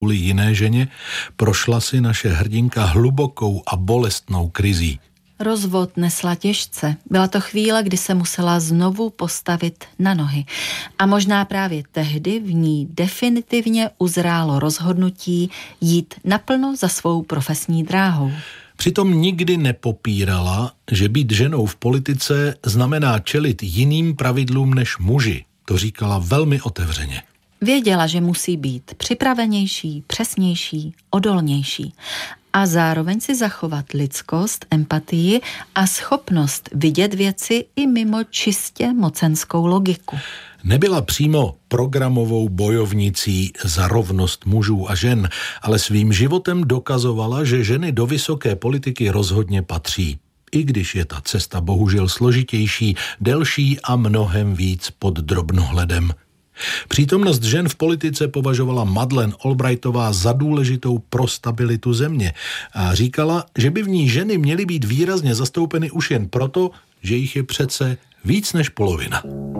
kvůli jiné ženě, prošla si naše hrdinka hlubokou a bolestnou krizí. Rozvod nesla těžce. Byla to chvíle, kdy se musela znovu postavit na nohy. A možná právě tehdy v ní definitivně uzrálo rozhodnutí jít naplno za svou profesní dráhou. Přitom nikdy nepopírala, že být ženou v politice znamená čelit jiným pravidlům než muži. To říkala velmi otevřeně. Věděla, že musí být připravenější, přesnější, odolnější a zároveň si zachovat lidskost, empatii a schopnost vidět věci i mimo čistě mocenskou logiku. Nebyla přímo programovou bojovnicí za rovnost mužů a žen, ale svým životem dokazovala, že ženy do vysoké politiky rozhodně patří. I když je ta cesta bohužel složitější, delší a mnohem víc pod drobnohledem. Přítomnost žen v politice považovala Madeleine Albrightová za důležitou pro stabilitu země a říkala, že by v ní ženy měly být výrazně zastoupeny už jen proto, že jich je přece víc než polovina.